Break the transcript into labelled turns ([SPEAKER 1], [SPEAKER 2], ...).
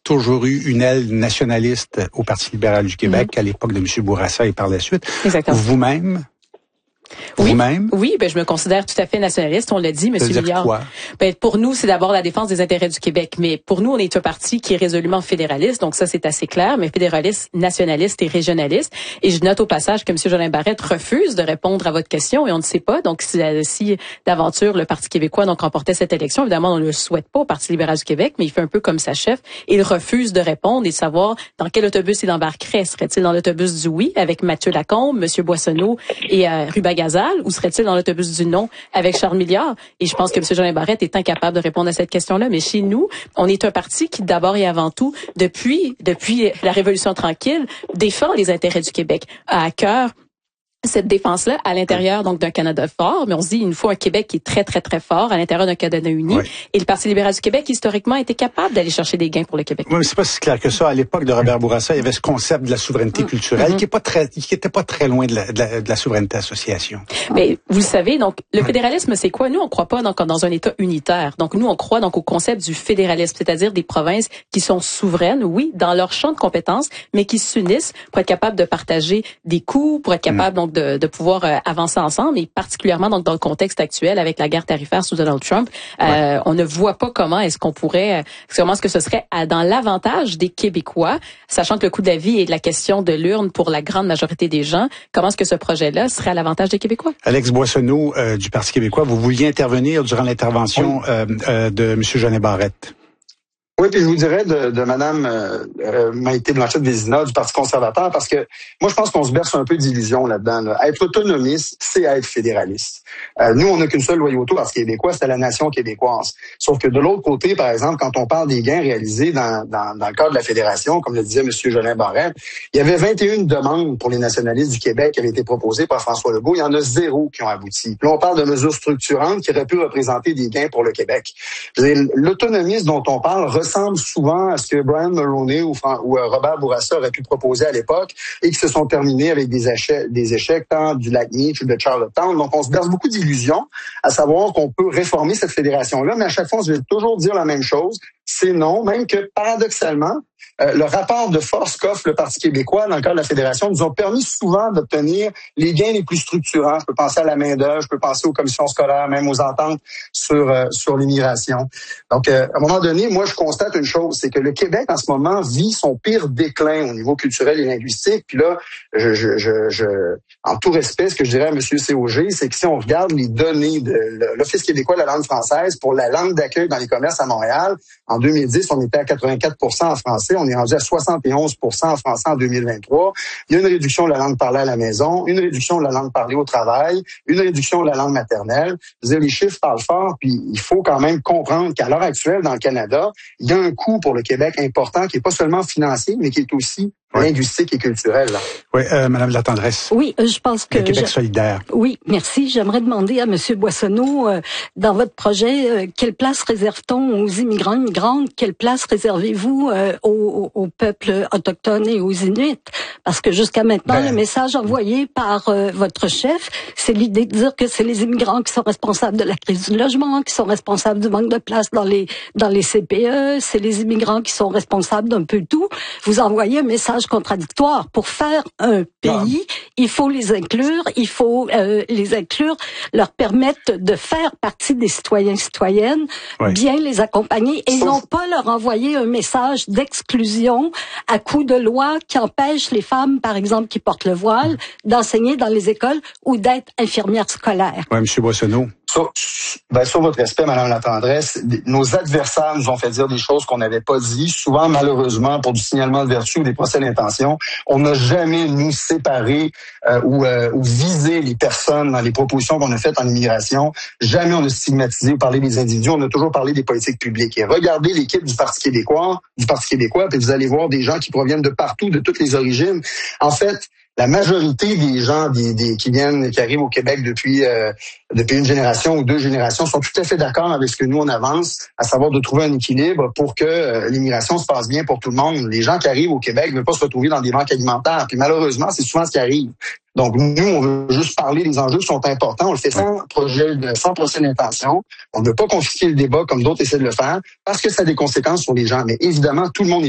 [SPEAKER 1] toujours eu une aile nationaliste au Parti libéral du Québec, à l'époque de M. Bourassa et par la suite.
[SPEAKER 2] Exactement.
[SPEAKER 1] Vous-même?
[SPEAKER 2] Oui,
[SPEAKER 1] Vous-même?
[SPEAKER 2] oui, je me considère tout à fait nationaliste, on l'a dit, M. Milliard.
[SPEAKER 1] Quoi?
[SPEAKER 2] Pour nous, c'est d'abord la défense des intérêts du Québec, mais pour nous, on est un parti qui est résolument fédéraliste, donc ça, c'est assez clair, mais fédéraliste, nationaliste et régionaliste. Et je note au passage que M. Jolin Barrette refuse de répondre à votre question, et on ne sait pas, donc si d'aventure le Parti québécois remportait cette élection, évidemment, on ne le souhaite pas au Parti libéral du Québec, mais il fait un peu comme sa chef, et il refuse de répondre et de savoir dans quel autobus il embarquerait. Serait-il dans l'autobus du oui, avec Mathieu Lacombe, M. Boissonneau et Rubagazal, ou serait-il dans l'autobus du non avec Charles Milliard? Et je pense que M. Jolin Barrette est incapable de répondre à cette question-là. Mais chez nous, on est un parti qui, d'abord et avant tout, depuis la Révolution tranquille, défend les intérêts du Québec, a à cœur cette défense-là à l'intérieur donc d'un Canada fort, mais on se dit il nous faut un Québec qui est très très très fort à l'intérieur d'un Canada uni. Oui. Et le Parti libéral du Québec historiquement était capable d'aller chercher des gains pour le Québec.
[SPEAKER 1] Oui, mais c'est pas si clair que ça. À l'époque de Robert Bourassa, il y avait ce concept de la souveraineté culturelle qui était pas très loin de la souveraineté association.
[SPEAKER 2] Mais vous le savez, donc le fédéralisme c'est quoi? Nous on croit pas donc dans un État unitaire. Donc nous on croit donc au concept du fédéralisme, c'est-à-dire des provinces qui sont souveraines, oui, dans leur champ de compétences, mais qui s'unissent pour être capables de partager des coûts, pour être capables donc de pouvoir avancer ensemble, et particulièrement donc dans le contexte actuel avec la guerre tarifaire sous Donald Trump, on ne voit pas comment est-ce que ce serait dans l'avantage des Québécois, sachant que le coût de la vie est de la question de l'urne pour la grande majorité des gens. Comment est-ce que ce projet-là serait à l'avantage des Québécois?
[SPEAKER 1] Alex Boissonneau du Parti québécois, vous vouliez intervenir durant l'intervention de M. Jolin Barrette.
[SPEAKER 3] Oui, puis je vous dirais de Mme Maïté Blanchette-Vézina du Parti conservateur, parce que moi, je pense qu'on se berce un peu d'illusions là-dedans. Là. Être autonomiste, c'est être fédéraliste. Nous, on n'a qu'une seule loyauté au Parti québécois, c'est à la nation québécoise. Sauf que de l'autre côté, par exemple, quand on parle des gains réalisés dans le cadre de la fédération, comme le disait M. Jolin Barrette, il y avait 21 demandes pour les nationalistes du Québec qui avaient été proposées par François Legault. Il y en a 0 qui ont abouti. Puis là, on parle de mesures structurantes qui auraient pu représenter des gains pour le Québec. L'autonomisme dont on parle ressemble souvent à ce que Brian Mulroney ou Robert Bourassa auraient pu proposer à l'époque et qui se sont terminés avec des échecs tant du Lac-Meech ou de Charlottetown. Donc, on se berce beaucoup d'illusions à savoir qu'on peut réformer cette fédération-là, mais à chaque fois, on se veut toujours dire la même chose. C'est non, même que paradoxalement, le rapport de force qu'offre le Parti québécois dans le cadre de la fédération nous ont permis souvent d'obtenir les gains les plus structurants. Je peux penser à la main-d'œuvre, je peux penser aux commissions scolaires, même aux ententes sur l'immigration. Donc, à un moment donné, moi, je constate une chose, c'est que le Québec, en ce moment, vit son pire déclin au niveau culturel et linguistique. Puis là, en tout respect, ce que je dirais à M. COG, c'est que si on regarde les données de l'Office québécois de la langue française pour la langue d'accueil dans les commerces à Montréal, en 2010, on était à 84 % en français. On est rendu à 71 % en français en 2023. Il y a une réduction de la langue parlée à la maison, une réduction de la langue parlée au travail, une réduction de la langue maternelle. Je veux dire, les chiffres parlent fort, puis il faut quand même comprendre qu'à l'heure actuelle, dans le Canada, il y a un coût pour le Québec important qui est pas seulement financier, mais qui est aussi linguistique et culturelle. Là.
[SPEAKER 1] Oui, Madame Latendresse.
[SPEAKER 4] Oui, je pense que...
[SPEAKER 1] Le Québec solidaire.
[SPEAKER 4] Oui, merci. J'aimerais demander à M. Boissonneau, dans votre projet, quelle place réserve-t-on aux immigrants, immigrantes? Quelle place réservez-vous aux peuples autochtones et aux Inuits? Parce que jusqu'à maintenant, le message envoyé par votre chef, c'est l'idée de dire que c'est les immigrants qui sont responsables de la crise du logement, qui sont responsables du manque de place dans les CPE, c'est les immigrants qui sont responsables d'un peu tout. Vous envoyez un message contradictoire. Pour faire un pays, il faut les inclure, leur permettre de faire partie des citoyens et citoyennes, bien les accompagner et non pas leur envoyer un message d'exclusion à coup de loi qui empêche les femmes, par exemple, qui portent le voile, d'enseigner dans les écoles ou d'être infirmières scolaires.
[SPEAKER 1] Oui, M. Boissonneau.
[SPEAKER 3] Sur votre respect, Madame Latendresse, nos adversaires nous ont fait dire des choses qu'on n'avait pas dit. Souvent, malheureusement, pour du signalement de vertu ou des procès d'intention, on n'a jamais, nous, séparé ou visé les personnes dans les propositions qu'on a faites en immigration. Jamais on a stigmatisé ou parlé des individus. On a toujours parlé des politiques publiques. Et regardez l'équipe du Parti québécois, puis vous allez voir des gens qui proviennent de partout, de toutes les origines. En fait, la majorité des gens qui arrivent au Québec depuis une génération ou 2 générations sont tout à fait d'accord avec ce que nous on avance, à savoir de trouver un équilibre pour que l'immigration se passe bien pour tout le monde. Les gens qui arrivent au Québec ne veulent pas se retrouver dans des banques alimentaires. Puis malheureusement, c'est souvent ce qui arrive. Donc, nous, on veut juste parler des enjeux qui sont importants. On le fait sans procès d'intention. On ne veut pas confisquer le débat comme d'autres essaient de le faire parce que ça a des conséquences sur les gens. Mais évidemment, tout le monde est